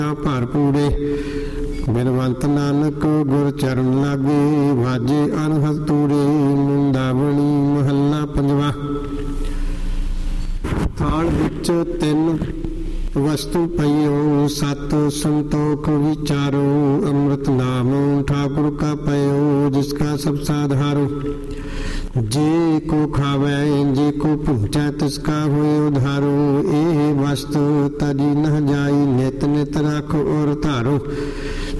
ਭਰਪੂਰੇ। ਬਿਨਵੰਤ ਨਾਨਕ ਗੁਰ ਚਰਨ ਲਾਗੇ, ਵਾਜੇ ਅਨਹਦ ਤੂਰੇ। ਮੁੰਦਾਵਣੀ ਮਹੱਲਾ ਪੰਜਵਾ। ਥਾਲ ਵਿੱਚ ਤਿੰਨ ਵਸਤੂ ਪਈਓ, ਸਤ ਸੰਤੋਖ ਵਿਚਾਰੋ। ਅੰਮ੍ਰਿਤ ਨਾਮ ਠਾकुर का पयो, जिसका सब साधारो। जे को खावै जे को पहुँचै, तिसका होए उधारो। ए वस्तु तजी न जाई, नित नित रख और धारो।